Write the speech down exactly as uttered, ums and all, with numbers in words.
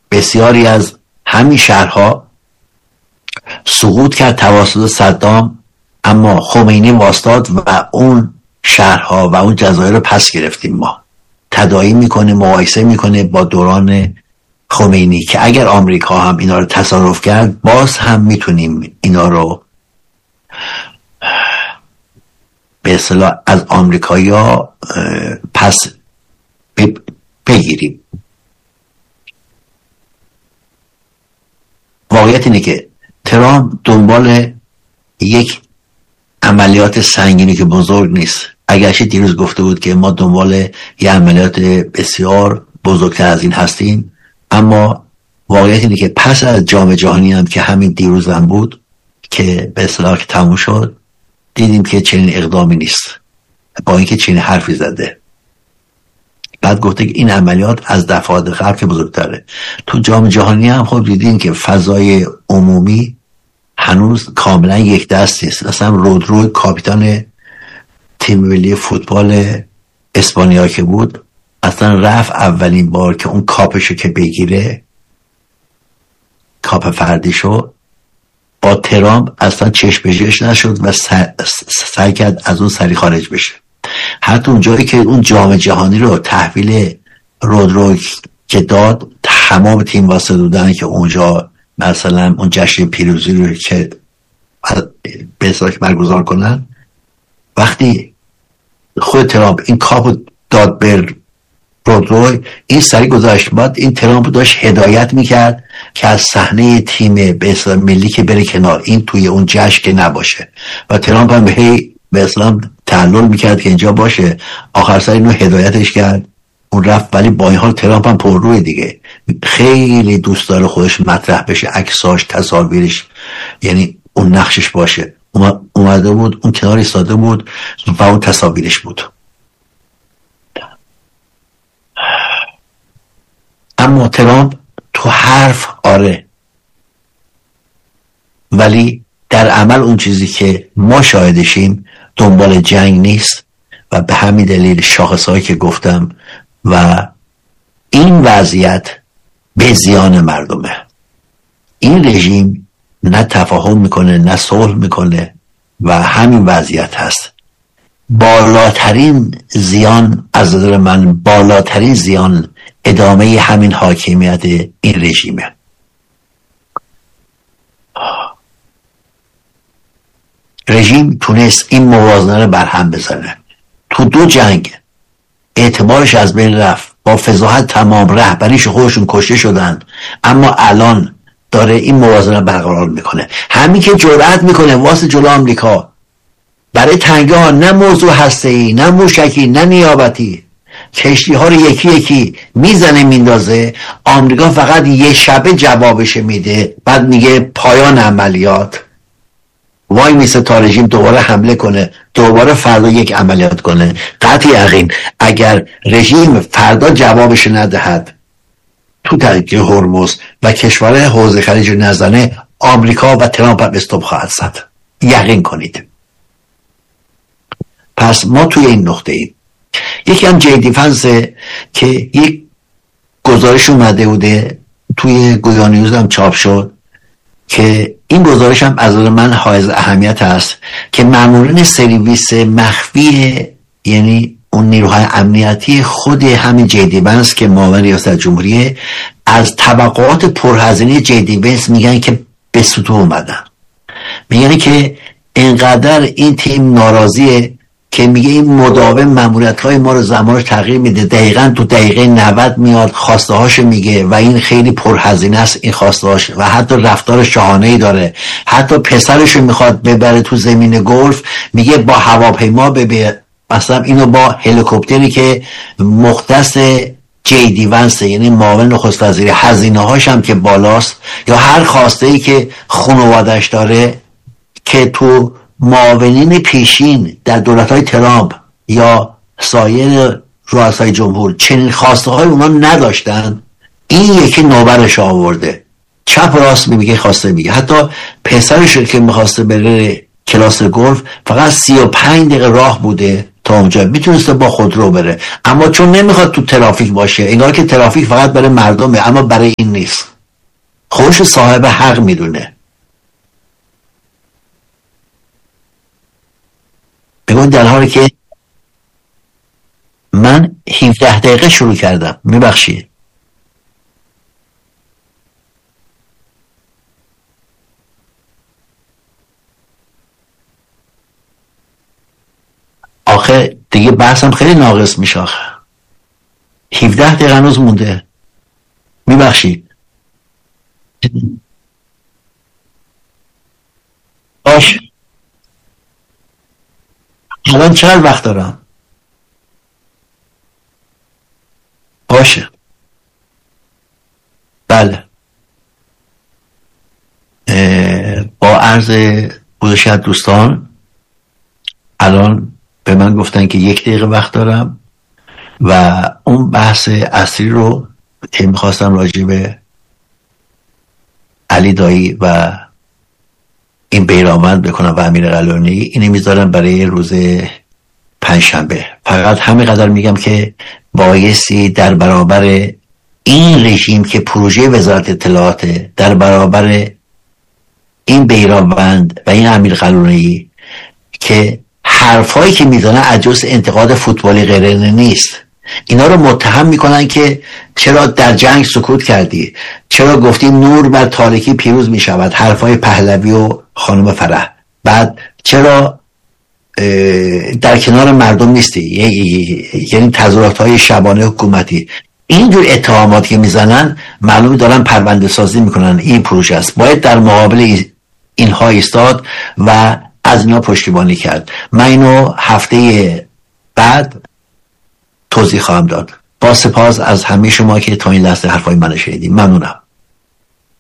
بسیاری از همین شهرها سقوط کرد توسط صدام، اما خمینی واسطاد و اون شهرها و اون جزایر رو پس گرفتیم. ما تداعی میکنه، مقایسه میکنه با دوران خمینی که اگر آمریکا هم اینا رو تصرف کرد باز هم میتونیم اینا رو به اصطلاح از آمریکایی‌ها پس بگیریم. واقعیت اینه که ترامپ دنبال یک عملیات سنگینی که بزرگ نیست، اگرچه دیروز گفته بود که ما دنبال یک عملیات بسیار بزرگتر از این هستیم، اما واقعیت اینه که پس از جام جهانی هم که همین دیروز هم بود که به اصطلاح که تموم شد، دیدیم که چنین اقدامی نیست، با اینکه چنین حرفی زده. بعد گفته که این عملیات از دفعات قبل که بزرگتره. تو جام جهانی هم خب دیدیم که فضای عمومی هنوز کاملا یک دست نیست. اصلا رودرو کاپیتان تیم ملی فوتبال اسپانیا که بود اصلا رفت اولین بار که اون کاپشو که بگیره، کاپ فردیشو، با ترامپ اصلا چشم به چشم نشد و سعی کرد از اون سری خارج بشه. حتی اون جایی که اون جام جهانی رو تحویل رودرو که داد، تمام تیم واسه دادن که اونجا مثلا اون جشن پیروزی رو که به اصطلاح برگزار کنن، وقتی خود ترامپ این کاپو داد به رودرو، این سری گذاشت. بعد این ترامپ داشت هدایت میکرد که از صحنه تیم به اصطلاح ملی که بره کنار، این توی اون جشن که نباشه، و ترامپ هم هی به اصطلاح تعلل میکرد که اینجا باشه. آخر سر اینو هدایتش کرد، اون رفت. ولی با این حال ترامپ هم پر روی دیگه، خیلی دوست داره خودش مطرح بشه، عکساش، تصاویرش، یعنی اون نقشش باشه. اومده بود اون کنار ایستاده بود و اون تصاویرش بود. اما ترامپ تو حرف آره، ولی در عمل اون چیزی که ما شاهدشیم دنبال جنگ نیست، و به همین دلیل شاخصهایی که گفتم و این وضعیت به زیان مردمه. این رژیم نه تفاهم میکنه نه صلح میکنه و همین وضعیت هست. بالاترین زیان از نظر من، بالاترین زیان ادامه همین حاکمیت این رژیمه. رژیم تونست این موازنه رو برهم بزنه. تو دو جنگ اعتبارش از بین رفت، با فضاحت تمام، رهبریش خودشون کشته شدن، اما الان داره این موازنه برقرار میکنه. همین که جرأت میکنه واسه جلو آمریکا برای تنگه ها، نه موضوع هسته‌ای، نه موشکی، نه نیابتی، کشتی ها رو یکی یکی میزنه میندازه، آمریکا فقط یه شبه جوابش میده، بعد میگه پایان عملیات، وای میسه تا رژیم دوباره حمله کنه، دوباره فردا یک عملیات کنه. قطع یقین اگر رژیم فردا جوابش ندهد تو درگیر هرمز و کشور حوض خلیج نزنه، آمریکا و ترامپ هم استوب خواهد زد، یقین کنید. پس ما توی این نقطه ایم. یکی هم جی دیفنس که یک گزارش اومده بوده توی گویا نیوز هم چاپ شد که این گزارش هم از من حائز اهمیت است که مامورین سرویس مخفی، یعنی اون نیروهای امنیتی خود همین جی دی بنس که معاون ریاست جمهوریه، از طبقات پرهزینه جی دی بنس میگن که به سطوح اومدن. میگن که اینقدر این تیم ناراضیه که میگه این مداوم ماموریت‌های ما رو زمانش تغییر میده، دقیقاً تو دقیقه نود میاد خواسته هاشو میگه و این خیلی پرهزینه است این خواسته هاش، و حتی رفتار شاهانه‌ای داره. حتی پسرشو میخواد ببره تو زمین گلف، میگه با هواپیما ببر، مثلا اینو با هلیکوپتری که مختص جی دی ونس، یعنی معاون نخست وزیر، هزینه هاش هم که بالاست، یا هر خواسته ای که خانواده‌اش داره که تو معاونین پیشین در دولت‌های ترامپ یا سایر رؤسای جمهور چنین خواسته های اونا نداشتن، این یکی نوبرش آورده، چپ و راست میگه خواسته میگه. حتی پسرش که میخواسته بره کلاس گلف فقط سی و پنج دقیقه راه بوده تا اونجا، میتونسته با خودرو بره، اما چون نمیخواد تو ترافیک باشه، انگار که ترافیک فقط برای مردمه، اما برای این نیست. خودش صاحب حق میدونه. بگون در حالی که من هفده دقیقه شروع کردم، میبخشید. آخه دیگه بحثم خیلی ناقص میشه. آخه هفده دقیقه هنوز مونده، میبخشید. باش، الان چقدر وقت دارم؟ باشه، بله. با عرض گذاشت دوستان، الان به من گفتن که یک دقیقه وقت دارم و اون بحث اصلی رو که میخواستم راجع به علی دایی و این بیرانوند بکنم و امیر قلعه‌نی، اینو میذارم برای روز پنجشنبه. فقط همین قدر میگم که بایستی در برابر این رژیم که پروژه وزارت اطلاعات، در برابر این بیرانوند و این امیر قلعه‌نی که حرفایی که میزنن عجز انتقاد فوتبالی غیر نیست، اینا رو متهم میکنن که چرا در جنگ سکوت کردی، چرا گفتی نور بر تاریکی پیروز میشود، حرفای پهلوی و خانم فرح، بعد چرا در کنار مردم نیستی، یعنی تظاهرات های شبانه حکومتی. اینجور اتهامات که میزنن معلوم دارن پرونده سازی میکنن. این پروژه است، باید در مقابل اینها ایستاد و از اینا پشتیبانی کرد. من اینو هفته بعد توضیح خواهم داد. با سپاس از همه شما که تا این لحظه حرفای من شنیدید. ممنونم.